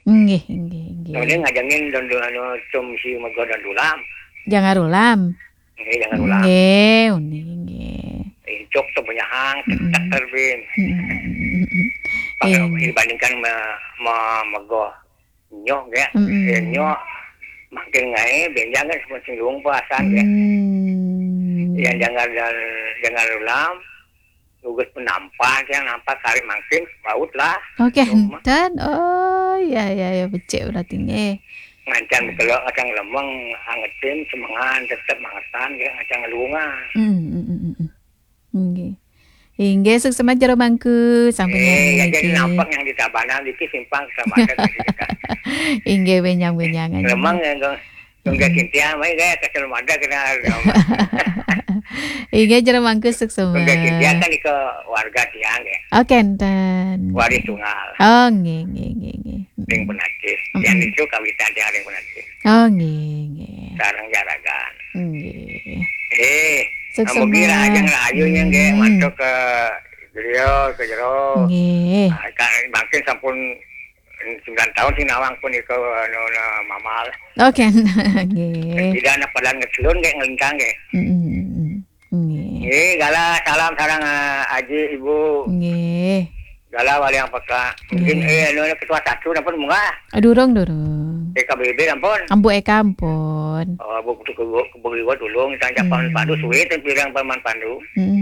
Nggih, nggih, nggih. Kemudian ngajengin don cum si mego dan dulam. Jangan ulam. Nggih jangan ulam. Nggih, uning nggih. Incuk tuh penyahang tak terbin. Ing. Dibandingkan mego nyoh ya. Nyoh makin ngai benjangan semua singgung pasan ya. Yang jangan ulam. Tugas penampak yang nampak kali makin baut lah. Oke, dan oh ya becek berarti nggih. Ngancan kalau acang lemeng angetin semangan tetep mangatan ya acang lunga. Nggih. Inggih suksema jero mangku sampun jadi nampak yang di Tabanan iki simpang sama ada kita. Inggih benyang-benyangan. Lemeng enggak kintia mai gaya kesel mada kena. Inggih jero mangku suksema. Enggak kintia kan ke warga tiang ya. Oke, enten. Waris tunggal. Oh, nggih. Ring penakis. Yang itu kawitan dia ring penakis. Oh, nggih. Sareng jaragan. Nggih. Kamu kira aja ngelayunya nggak masuk ke jero. Nggih. Makin sampun 9 tahun sih nawang pun itu mamal. Oke, nggih. Tidak anak pada ngecelun kayak ngelintang kayak. Nggih, gala salam sarang Aji Ibu. Nggih. Gala wali yang peka. Mungkin ketua satu nampun munga. Durung. KBB nampun. Ambu Eka ampun. Oh, buku kebuki gua dulu misalnya Paman Pandu suwe teh pirang Paman Pandu.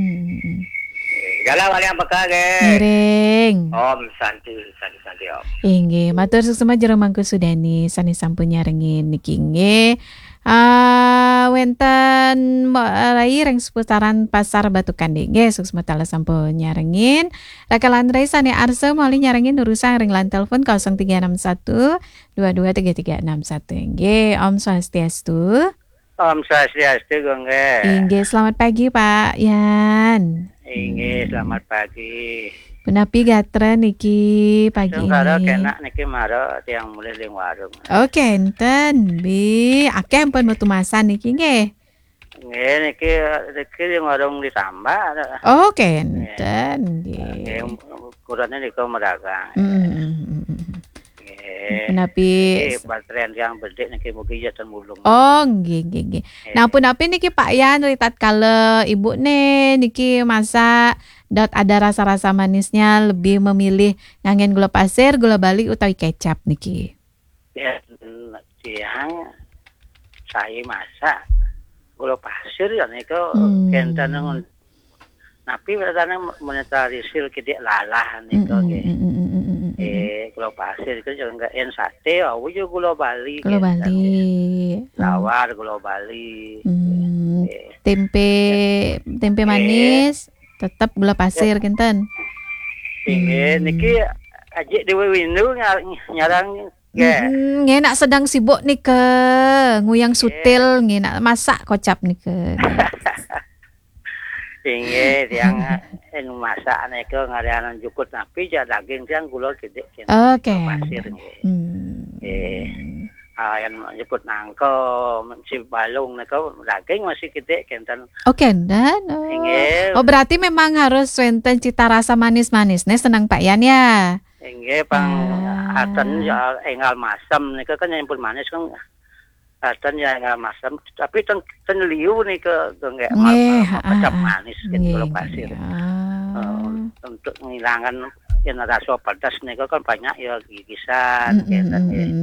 Gala wali yang peka ge. Miring. Om Santi Om. Inggih, matur suksema jero mangku Sudani sani sampun nyarengin niki nggih. Wenten rai reng seputaran pasar Batu Kandeng nggih suksema tala sampun nyarengin. Rakalan rai sani arsa mali nyarengin urusan ring lan telepon 0361 223361 nggih. Om Swastiastu. Om Swastiastu nggih. Inggih, selamat pagi Pak Yan. Inggih, selamat pagi. Punapi gatra niki pagi ini. Karo kena niki maro tiang mulih ling warung. Oke, enten bi akeh ampun metu masan niki nggih. Nggih niki ling warung ditambah. Oke, enten nggih. Ukurane niku meragang. Punapi baterai yang bedek niki mugi ya ten mulung. Oh, nggih. Nah, punapi niki Pak Yan ritat kala ibu niki masak dot ada rasa-rasa manisnya lebih memilih ngangen gula pasir, gula bali utawi kecap niki. Ya, siang saya masak gula pasir ya niku kenten napi berarti monetarisir kidik lalah niku nggih. Gula pasir itu juga enggak en sate, awu juga gula bali. Gula bali. Lawar gula bali. Tempe manis. Tetap gula pasir kenten. Niki Aji Dewi Windu nyarang nggih nak sedang sibuk nih ke nguyang sutil nggih nak masak kocap nih ke. Nggih tiang masak niku ngareanan jukut napi ja daging tiang gula gede. Oke. Pasir nggih. Yang nyebut nangko si balung niku daging masih gede kenten. Oke, dan oh berarti memang harus wenten cita rasa manis-manis nih senang Pak Yan ya. Nggih pang aten ya engal masam niku kan nyampur manis kan aten ya engal masam tapi ten liu niku nggih macam manis gitu kalau pasir. Untuk menghilangkan yang rasa pedas niku kan banyak ya gigisan kenten.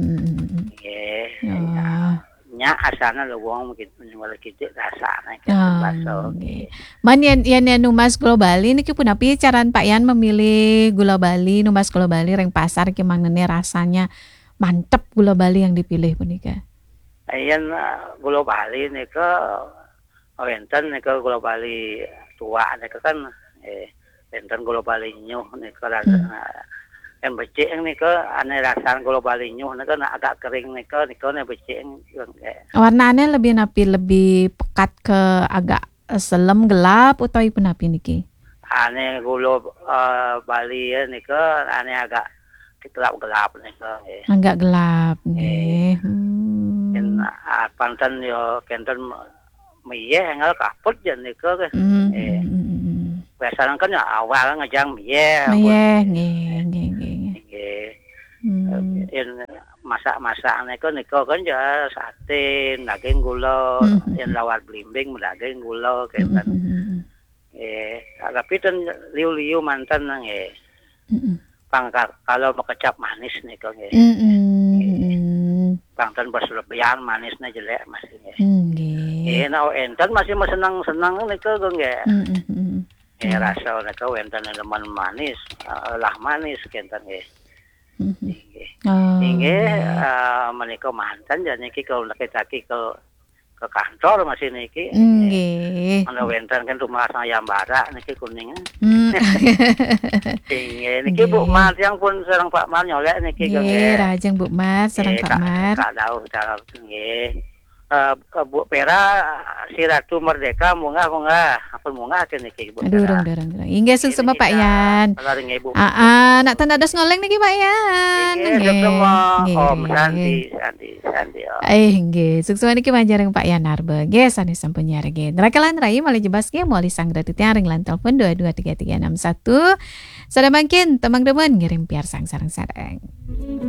Nya asana lho wong mungkin menjual kidik rasane baso. Man yen numas gula Bali niki punapi caran Pak Yan memilih gula Bali, numas gula Bali reng pasar ki mangene rasanya mantep gula Bali yang dipilih punika. Yen gula Bali niku wenten niku gula Bali tua niku kan wenten gula Bali nyuh niku yang becik niku ane rasan gula Bali nyuh niku agak kering niku becik. Warnane lebih pekat ke agak selem gelap utawi punapi niki? Ane gula Bali niku ane agak gelap niku. Agak gelap nggih. Panten yo kenten miye enggal kaput jan niku. Biasanya kan awal ngejang miye. Miye nggih. masak niku kan ya sate, daging gula, yang lawar blimbing, daging gula kenten. Tapi ten liu-liu mantan nggih. Kalau kecap manis niku nggih. Pangten berlebihan manisnya jelek masih nggih. Nah enten masih senang niku nggih. Rasa niku enten leman manis, lah manis kenten nggih. Nggih menika mantan jan niki kalau laki-laki ke kantor masih niki. Nggih. Ana wenten kan rumah saya bara niki kuning. Nggih niki Bu Mar yang pun sareng Pak Mar nyolek niki nggih. Rajeng Bu Mar sareng Pak Mar. Kak Daud nggih. Bu Pera si Ratu Merdeka munggah apa munggah ke niki Bu. Durung. Inggih sungsema Pak Yan. Nak tanda dos ngoleng niki Pak Yan. Nggih. Om Santi. Nggih, sungsema niki manjareng Pak Yan Arbe. Nggih sanes sampun nyarengen. Rakalan rai malih jebas ge moali sanggrat tiang ring telepon 223361. Sada mangkin temang demen ngirim piar sang sareng sareng.